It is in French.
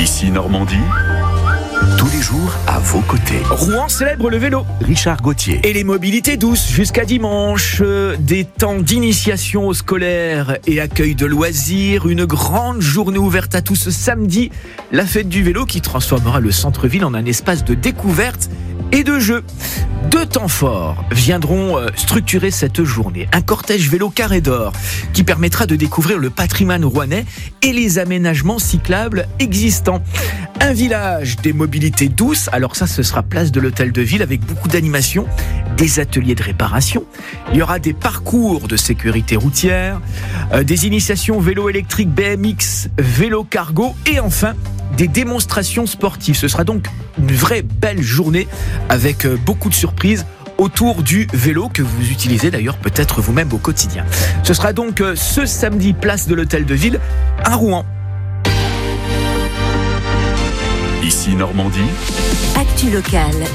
Ici Normandie, tous les jours à vos côtés. Rouen célèbre le vélo Richard Gauthier. et les mobilités douces jusqu'à dimanche. Des temps d'initiation au scolaire et accueil de loisirs. Une grande journée ouverte à tous ce samedi. La fête du vélo qui transformera le centre-ville en un espace de découverte et de jeu. Deux temps forts viendront structurer cette journée. Un cortège vélo carré d'or qui permettra de découvrir le patrimoine rouennais et les aménagements cyclables existants. Un village des mobilités douces, alors ça ce sera place de l'hôtel de ville avec beaucoup d'animations, des ateliers de réparation. Il y aura des parcours de sécurité routière, des initiations vélo électrique, BMX, vélo cargo et enfin des démonstrations sportives. Ce sera donc une vraie belle journée avec beaucoup de surprises autour du vélo que vous utilisez d'ailleurs peut-être vous-même au quotidien. Ce sera donc ce samedi place de l'hôtel de ville à Rouen. Ici Normandie. Actu locale.